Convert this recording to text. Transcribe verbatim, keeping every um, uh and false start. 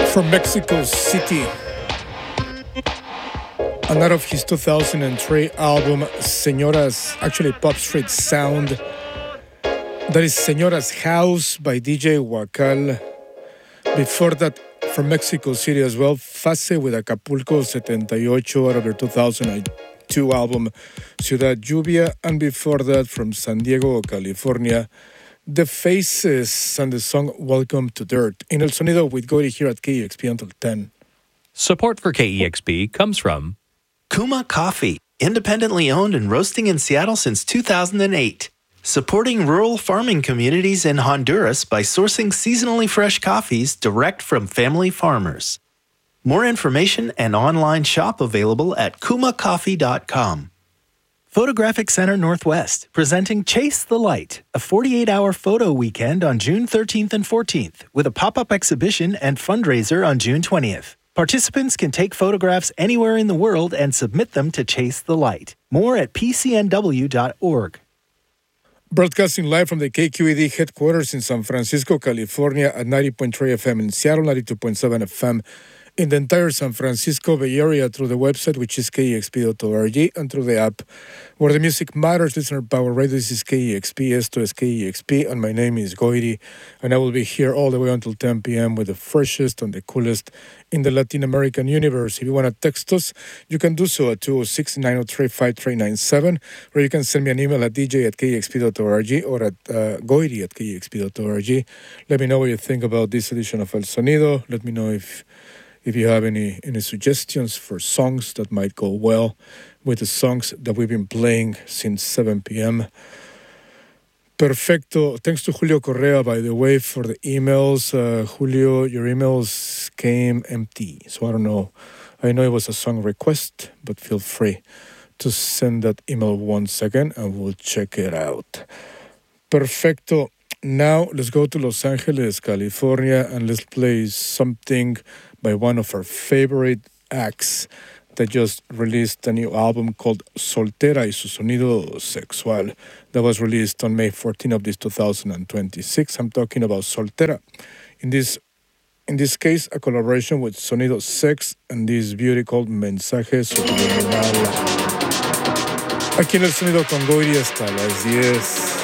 From Mexico City, and out of his two thousand three album Señoras, actually Pop Street Sound, that is Señora's House by D J Huacal. Before that, from Mexico City as well, Fase with Acapulco seventy-eight out of their two thousand two album Ciudad Lluvia, and before that, from San Diego, California, The Faces and the song Welcome to Dirt. In El Sonido with Gory here at K E X P until ten. Support for K E X P comes from Kuma Coffee, independently owned and roasting in Seattle since two thousand eight. Supporting rural farming communities in Honduras by sourcing seasonally fresh coffees direct from family farmers. More information and online shop available at kuma coffee dot com. Photographic Center Northwest, presenting Chase the Light, a forty-eight hour photo weekend on June thirteenth and fourteenth, with a pop-up exhibition and fundraiser on June twentieth. Participants can take photographs anywhere in the world and submit them to Chase the Light. More at p c n w dot org. Broadcasting live from the K Q E D headquarters in San Francisco, California at ninety point three F M, in Seattle, ninety-two point seven F M, in the entire San Francisco Bay Area through the website, which is k e x p dot org, and through the app where the music matters. Listener Power Radio. This is K E X P, esto es K E X P, and my name is Goiri, and I will be here all the way until ten p.m. with the freshest and the coolest in the Latin American universe. If you want to text us, you can do so at two oh six, nine oh three, five three nine seven, or you can send me an email at d j at k e x p dot org or at uh, goiri at k e x p dot org. Let me know what you think about this edition of El Sonido. Let me know if If you have any, any suggestions for songs that might go well with the songs that we've been playing since seven p.m. Perfecto. Thanks to Julio Correa, by the way, for the emails. Uh, Julio, your emails came empty, so I don't know. I know it was a song request, but feel free to send that email once again, and we'll check it out. Perfecto. Now, let's go to Los Angeles, California, and let's play something by one of our favorite acts that just released a new album called Soltera y su sonido sexual that was released on May fourteenth of this two thousand twenty-six. I'm talking about Soltera. In this in this case, a collaboration with Sonido Sex and this beauty called Mensaje Subliminal. Aquí en El Sonido con Goiri hasta las diez.